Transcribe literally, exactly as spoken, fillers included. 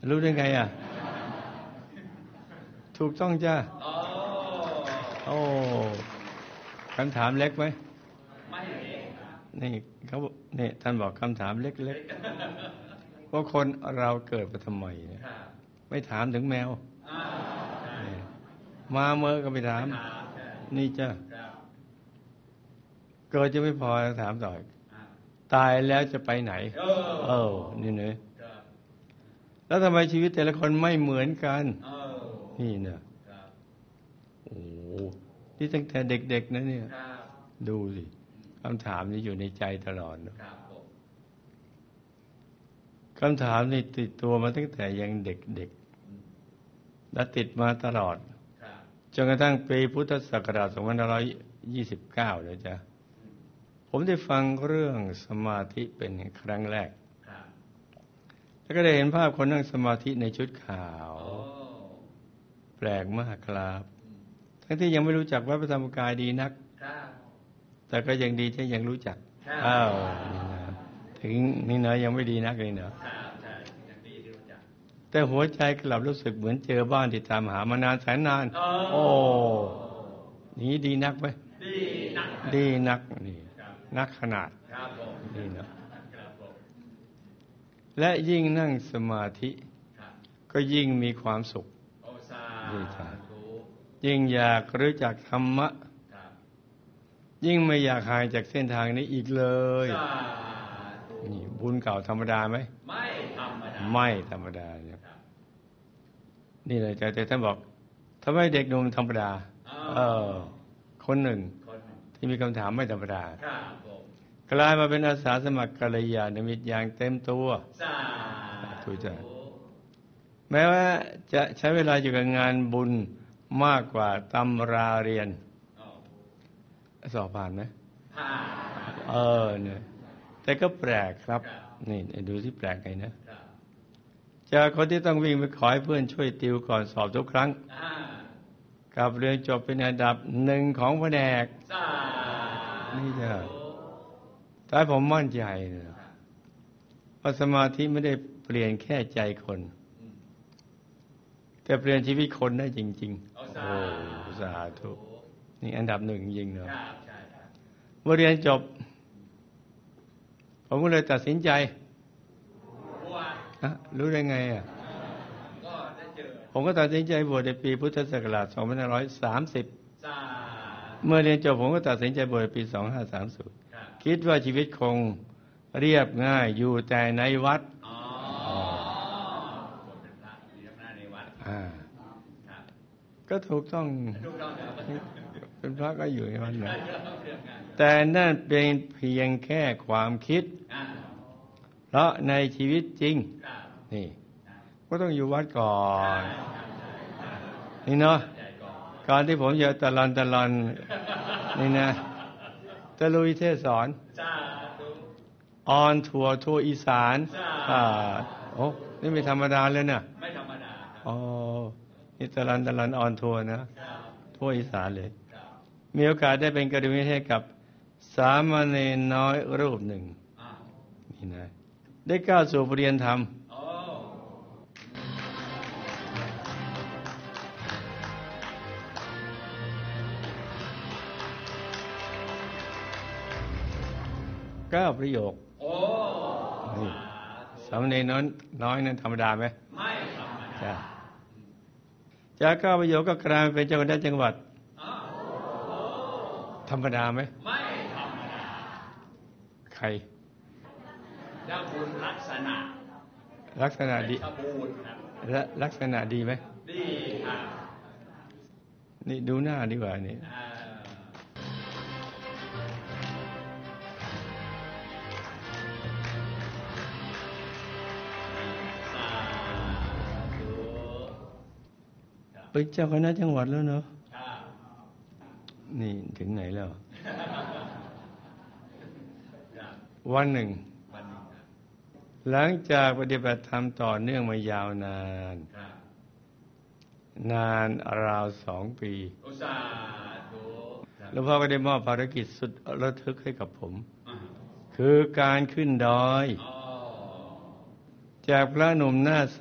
รู้ได้ไงอ่ะถูกต้องจ้าโอ้คำถามเล็กไหมไม่เล็กนี่เขาเนี่ยท่านบอกคำถามเล็กๆว่าคนเราเกิดมาทำไมเนี่ยไม่ถามถึงแมวมาเมื่อก็ไม่ถามนี่จ้าเกิดจะไม่พอถามต่อตายแล้วจะไปไหนเออนี่เนอะแล้วทำไมชีวิตแต่ละคนไม่เหมือนกันนี่เนอะโอ้นี่ตั้งแต่เด็กๆนะเนี่ยดูสิคำถามนี้อยู่ในใจตลอดนะคำถามนี่ติดตัวมาตั้งแต่ยังเด็กๆและติดมาตลอดจนกระทั่งปีพุทธศักราชสองพันห้าร้อยยี่สิบเก้าเลยจ้ะผมได้ฟังเรื่องสมาธิเป็นครั้งแรกแล้วก็ได้เห็นภาพคนนั่งสมาธิในชุดขาวแปลกมากครับทั้งที่ยังไม่รู้จักวัดพระธรรมกายดีนักแต่ก็ยังดีที่ยังรู้จักอ้าวนี่นะถึงนี่นะยังไม่ดีนักเลยเนาะแต่หัวใจกลับรู้สึกเหมือนเจอบ้านที่ตามหามานานแสนนานโอ้นี่ดีนักไหมดีนักดีนักนี่นักขนาดนี่เนาะและยิ่งนั่งสมาธิก็ยิ่งมีความสุขดีจ้ะยิ่งอยากรู้จักธรรมะยิ่งไม่อยากห่างจากเส้นทางนี้อีกเลยนี่บุญเก่าธรรมดาไหมไม่ธรรมดาไม่ธรรมดาเนี่ยนี่เลยแต่ท่านบอกทำไมเด็กหนุ่มธรรมดาเออคนหนึ่งที่มีคำถามไม่ธรรมดากลายมาเป็นอาสาสมัครกัลยาณมิตรอย่างเต็มตัวถูกจ้ะแม้ว่าจะใช้เวลาอยู่กับงานบุญมากกว่าตำราเรียนสอบผ่านไหมผ่านเออเนี่ยแต่ก็แปลกครับนี่ดูที่แปลกไงนะจากคนที่ต้องวิ่งไปขอให้เพื่อนช่วยติวก่อนสอบทุกครั้งกับเรียนจบเป็นอันดับหนึ่งของแผนกนี่จ้ะแต่ผมมั่นใจนะว่าสมาธิไม่ได้เปลี่ยนแค่ใจคนแต่เปลี่ยนชีวิตคนได้จริงๆโอ้สาธุนี่อันดับหนึ่งจริงเนาะเมื่อเรียนจบผมก็เลยตัดสินใจรู้ได้ไงอ่ะผมก็ตัดสินใจบวชในปีพุทธศักราชสองพันห้าร้อยสามสิบเมื่อเรียนจบผมก็ตัดสินใจบวชในปีสองพันห้าร้อยสามสิบคิดว่าชีวิตคงเรียบง่ายอยู่แต่ในวัดก็ถูกต้องเป็นพระก็อยู่ในวัดนะแต่นั่นเป็นเพียงแค่ความคิดเพราะในชีวิตจริงนี่ก็ต้องอยู่วัดก่อนนี่เนาะการที่ผมจะตะลอนตะลอนนี่นะตะลุยเทศสอนออนทัวร์ทัวร์อีสานอ่าโอ้นี่ไม่ธรรมดาเลยนะไม่ธรรมดาอ๋อนี่ตะลันตะลันออนทัวร์นะทั่วอีสานเลยมีโอกาสได้เป็นกระดุมให้กับสามเณรน้อยรูปหนึ่งนี่นะได้ก้าวสู่ปริญญาธรรมเก้าประโยคนี่สามเณรน้อยน้อยนั้นธรรมดาไหมไม่ธรรมดาจากเก้าประโยคก็กลายเป็นเจ้าคณะจังหวัดธรรมดาไหมไม่ธรรมดาใครเจ้าคุณลักษณะลักษณะดีและลักษณะดีไหมดีครับนี่ดูหน้าดีกว่านี่เป็นเจ้าคณะจังหวัดแล้วเนาะนี่ถึงไหนแล้ววันหนึ่งหลังจากปฏิบัติธรรมต่อเนื่องมายาวนานนานราวสองปีหลวงพ่อก็ได้มอบภารกิจสุดระทึกให้กับผมคือการขึ้นดอยจากพระหนุ่มหน้าใส